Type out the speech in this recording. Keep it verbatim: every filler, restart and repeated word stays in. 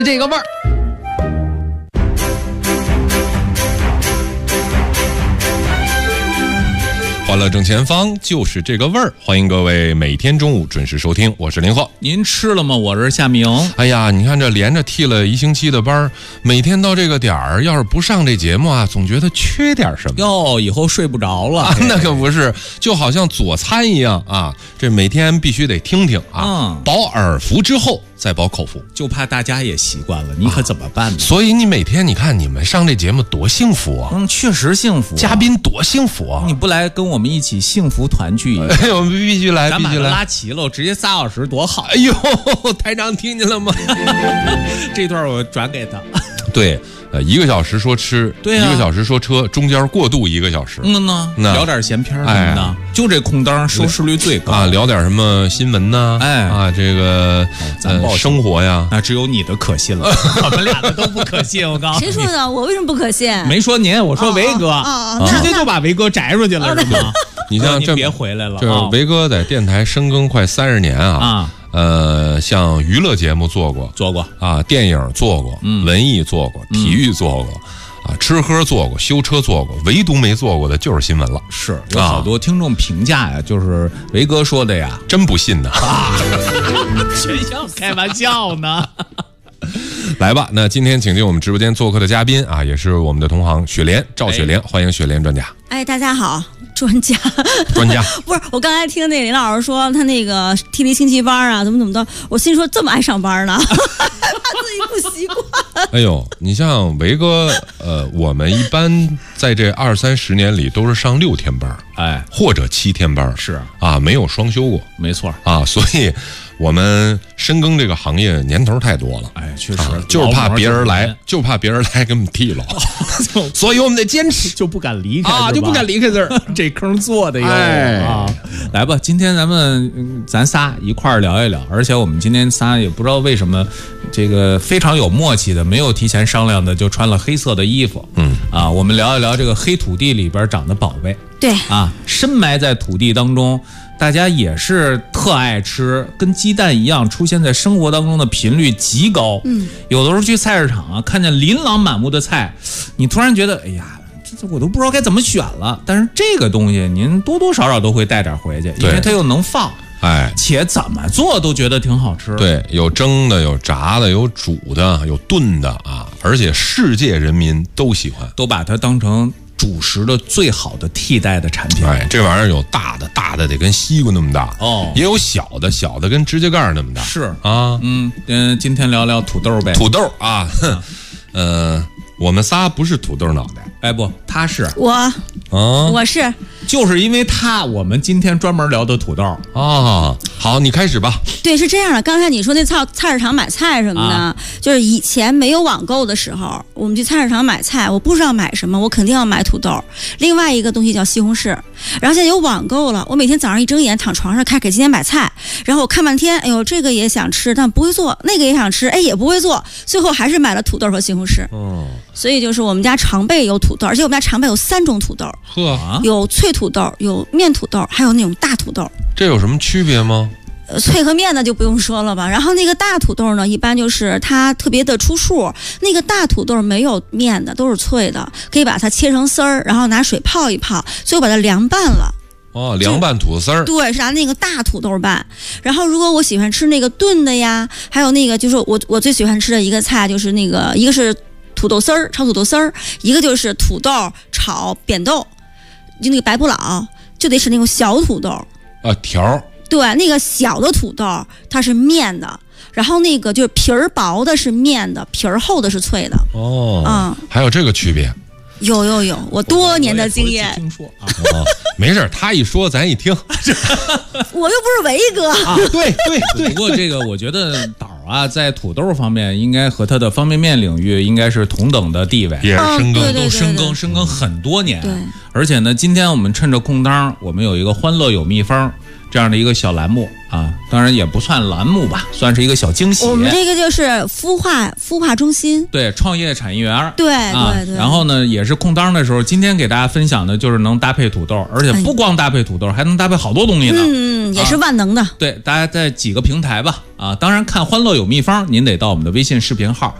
这个味儿。欢乐正前方就是这个味儿，欢迎各位每天中午准时收听，我是林鹤。 您吃了吗？我是夏明。 哎呀，你看这连着替了一星期的班，每天到这个点儿，要是不上这节目啊，总觉得缺点什么。 哟，以后睡不着了、 啊、那可不是，就好像佐餐一样啊，这每天必须得听听啊，嗯、饱耳福之后再饱口福， 就怕大家也习惯了，你可怎么办呢？ 啊、所以你每天你看你们上这节目多幸福啊！ 嗯，确实幸福、啊， 嘉宾多幸福啊！ 你不来跟我们一起幸福团聚一下？ 哎，我们必须来，必须来！ 拉齐了，直接仨小时多好！ 哎呦，台长听见了吗？ 这段我转给他。 对。呃，一个小时说吃， 对啊， 一个小时说车，中间过渡一个小时。 嗯呢，聊点闲篇什么的、哎，就这空档收视率最高啊。聊点什么新闻呢？ 哎啊，这个、哦、呃生活呀， 那只有你的可信了，我们俩的都不可信。我告诉你， 谁说的？我为什么不可信？ 没说您，我说维哥，哦哦哦、直接就把维哥摘出去了，是吗？ 你像这别回来了， 这维哥在电台深耕快三十年啊。啊呃，像娱乐节目做过， 做过啊，电影做过，嗯，文艺做过，体育做过，嗯、啊，吃喝做过，修车做过，唯独没做过的就是新闻了。 是有好多听众评价呀，就是维哥说的呀， 真不信呢。啊， 全像开玩笑呢。 来吧，那今天请进我们直播间做客的嘉宾啊，也是我们的同行雪莲赵雪莲、哎，欢迎雪莲专家。 哎，大家好，专家， 专家不是我刚才听那个林老师说他那个替力星期班啊，怎么怎么的，我心说这么爱上班呢，怕自己不习惯。 哎呦，你像维哥，呃，我们一般在这二三十年里都是上六天班， 哎， 或者七天班， 是啊，没有双休过， 没错啊，所以我们深耕这个行业年头太多了， 哎，确实、 啊、就是怕别人来，就怕别人来给我们替了，所以我们得坚持， 就不敢离开啊，就不敢离开这儿， 这坑做的哟、 哎、 啊！来吧，今天咱们、嗯、咱仨一块儿聊一聊，而且我们今天仨也不知道为什么，这个非常有默契的，没有提前商量的，就穿了黑色的衣服，嗯啊，我们聊一聊这个黑土地里边长的宝贝， 对啊，深埋在土地当中。大家也是特爱吃，跟鸡蛋一样，出现在生活当中的频率极高。嗯，有的时候去菜市场啊，看见琳琅满目的菜，你突然觉得，哎呀，这这我都不知道该怎么选了。但是这个东西您多多少少都会带点回去，因为它又能放， 哎， 且怎么做都觉得挺好吃。 对，有蒸的，有炸的，有煮的，有炖的啊，而且世界人民都喜欢， 都把它当成主食的最好的替代的产品。 哎，这玩意儿有大的，大的得跟西瓜那么大哦， 也有小的，小的跟指甲盖那么大。 是啊， 嗯嗯，今天聊聊土豆呗。 土豆啊，哼，呃，我们仨不是土豆脑袋， 哎不，他是我，啊，我是， 就是因为他，我们今天专门聊的土豆啊。好，你开始吧。 对，是这样的。刚才你说那菜菜市场买菜什么的、啊，就是以前没有网购的时候，我们去菜市场买菜，我不知道买什么，我肯定要买土豆。另外一个东西叫西红柿。然后现在有网购了，我每天早上一睁眼躺床上开始给今天买菜，然后我看半天，哎呦，这个也想吃，但不会做；那个也想吃，哎，也不会做。最后还是买了土豆和西红柿。哦。所以就是我们家常备有土豆，而且我们家常备有三种土豆。 呵， 有脆土豆，有面土豆，还有那种大土豆。 这有什么区别吗？ 呃，脆和面的就不用说了吧。然后那个大土豆呢，一般就是它特别的出数。那个大土豆没有面的，都是脆的，可以把它切成丝儿，然后拿水泡一泡，最后把它凉拌了。 哦，凉拌土丝儿。 对，是拿那个大土豆拌。然后如果我喜欢吃那个炖的呀，还有那个就是我我最喜欢吃的一个菜就是那个一个是土豆丝儿，炒土豆丝儿，一个就是土豆炒扁豆，就那个白不老，就得是那种小土豆啊条。 对，那个小的土豆它是面的，然后那个就是皮儿薄的是面的，皮儿厚的是脆的。 哦，嗯，还有这个区别？ 有有有，我多年的经验。 听说啊， 哦，没事，他一说咱一听。 我又不是维哥啊，对对对。 不过这个我觉得岛啊，在土豆方面应该和他的方便面领域应该是同等的地位， 也是深耕， 都深耕深耕很多年。 对， 而且呢，今天我们趁着空当，我们有一个欢乐有秘方。 这样的一个小栏目啊，当然也不算栏目吧，算是一个小惊喜。 我们这个就是孵化孵化中心， 对，创业产业园， 对、 啊、 对对。 然后呢，也是空当的时候，今天给大家分享的就是能搭配土豆，而且不光搭配土豆，还能搭配好多东西呢。 嗯，也是万能的。 啊、对，大家在几个平台吧，啊，当然看《欢乐有秘方》，您得到我们的微信视频号。